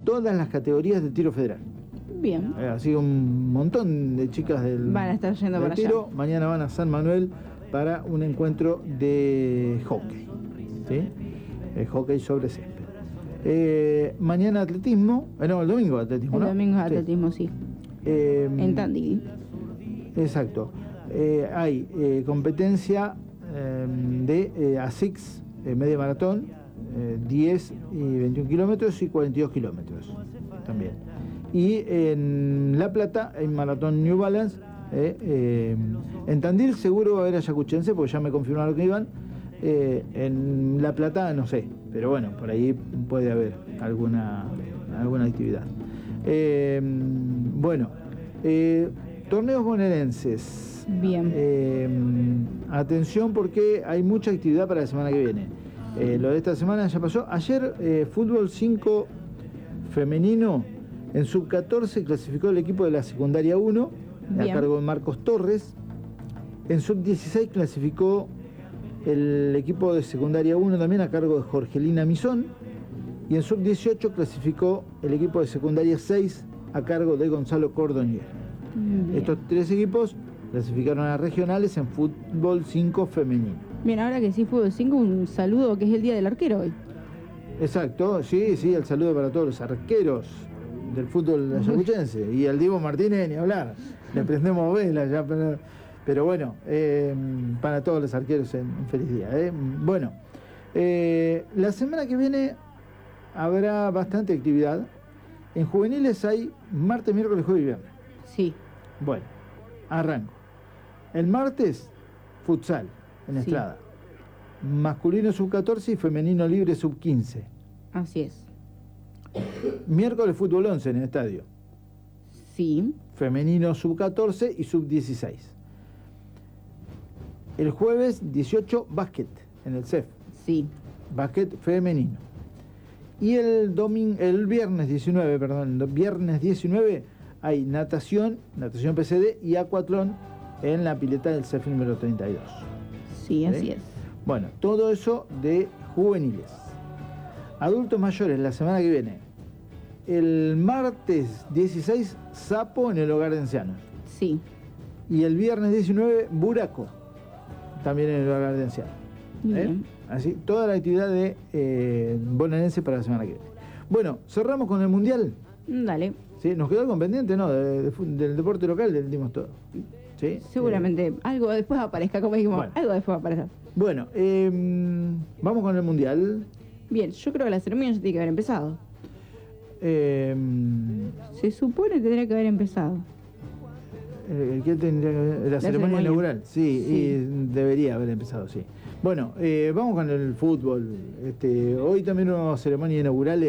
todas las categorías de tiro federal. Bien. Así un montón de chicas Van a estar yendo para tiro. allá. Mañana van a San Manuel para un encuentro de hockey, ¿sí? Hockey sobre césped. Mañana atletismo, no, el domingo atletismo, El ¿no? domingo es atletismo, sí. En Tandil. Exacto. Hay competencia de ASICS, media maratón, 10 y 21 kilómetros y 42 kilómetros también. Y en La Plata hay maratón New Balance. En Tandil seguro va a haber ayacuchense porque ya me confirmaron que iban. En La Plata no sé, pero bueno, por ahí puede haber alguna actividad. Torneos bonaerenses. Bien. Atención porque hay mucha actividad para la semana que viene. Lo de esta semana ya pasó. Ayer fútbol 5 femenino en sub-14 clasificó el equipo de la secundaria 1 a cargo de Marcos Torres. En sub-16 clasificó el equipo de secundaria 1 también a cargo de Jorgelina Misón. Y en sub-18 clasificó el equipo de secundaria 6 a cargo de Gonzalo Cordonier. Estos tres equipos clasificaron a regionales en fútbol 5 femenino. Bien, ahora que sí, fútbol 5, un saludo que es el Día del Arquero hoy. Exacto, sí, el saludo para todos los arqueros del fútbol ayacuchense. Y al Diego Martínez, ni hablar, le prendemos velas ya, pero bueno, para todos los arqueros en feliz día. Bueno, la semana que viene habrá bastante actividad. En juveniles hay martes, miércoles, jueves y viernes. Sí. Bueno, arranco. El martes, futsal en Estrada. Masculino sub-14 y femenino libre sub-15. Así es. Miércoles, fútbol 11 en el estadio. Sí. Femenino sub-14 y sub-16. El jueves 18, básquet en el CEF. Sí. Básquet femenino. Y el viernes 19 hay natación PCD y acuatlón en la pileta del CEF número 32. Sí, así es. Bueno, todo eso de juveniles. Adultos mayores, la semana que viene. El martes 16, sapo en el hogar de ancianos. Sí. Y el viernes 19, buraco, también en el hogar de ancianos. Bien. Así, toda la actividad de bonaerense para la semana que viene. Bueno, cerramos con el Mundial. Dale. ¿Sí? Nos quedó algo pendiente, ¿no? Del deporte local, le dimos todo. ¿Sí? Seguramente algo después aparezca, como dijimos, bueno. algo después aparecerá. Bueno, vamos con el Mundial. Bien, yo creo que la ceremonia ya tiene que haber empezado. Se supone que tendría que haber empezado. ¿Qué tendría que haber? La ceremonia inaugural, sí, y debería haber empezado, sí. Bueno, vamos con el fútbol. Hoy también hubo ceremonia inaugural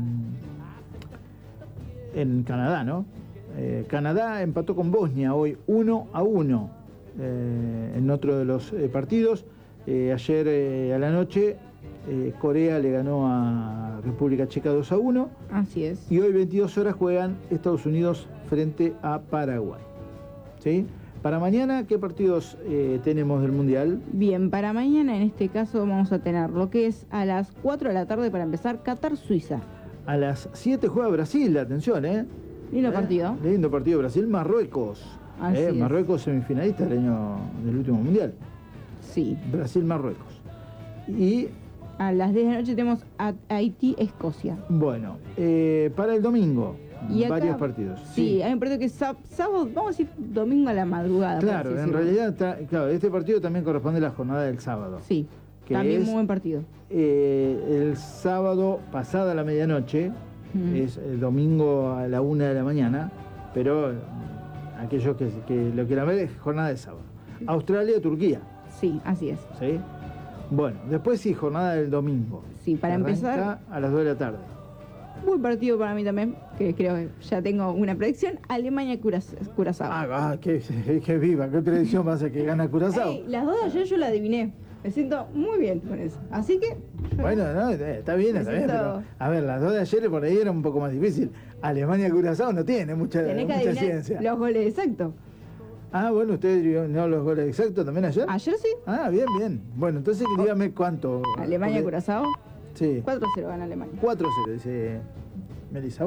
en Canadá, ¿no? Canadá empató con Bosnia hoy 1-1 en otro de los partidos. Ayer a la noche Corea le ganó a República Checa 2-1. Así es. Y hoy 22 horas juegan Estados Unidos frente a Paraguay. ¿Sí? Para mañana, ¿qué partidos tenemos del Mundial? Bien, para mañana en este caso vamos a tener lo que es a las 4 de la tarde para empezar Qatar-Suiza. A las 7 juega Brasil, atención, Lindo partido. Lindo partido, Brasil-Marruecos. Marruecos semifinalista del último Mundial. Sí. Brasil-Marruecos. Y a las 10 de la noche tenemos a Haití-Escocia. Bueno, para el domingo, y acá, varios partidos. Sí, hay un partido que es sábado, vamos a decir domingo a la madrugada. Claro, en realidad, este partido también corresponde a la jornada del sábado. Sí, también muy buen partido. El sábado pasada la medianoche, es el domingo a la 1 de la mañana, pero aquellos que lo quieran ver es jornada de sábado. Australia-Turquía. Sí, así es. ¿Sí? Bueno, después sí, jornada del domingo. Sí, para empezar a las 2 de la tarde. Buen partido para mí también, que creo que ya tengo una predicción. Alemania-Curazao. Qué viva, qué predicción va a ser que gana Curazao. Las dos de ayer yo la adiviné. Me siento muy bien con eso. Así que... Bueno, no, está bien, pero a ver, las dos de ayer por ahí era un poco más difícil. Alemania-Curazao no tiene mucha ciencia. Los goles exactos. Ah, bueno, usted dio los goles exactos también ayer. Ayer sí. Ah, bien. Bueno, entonces dígame cuánto. Alemania-Curazao. Sí. 4-0 gana Alemania. 4-0, dice Melissa.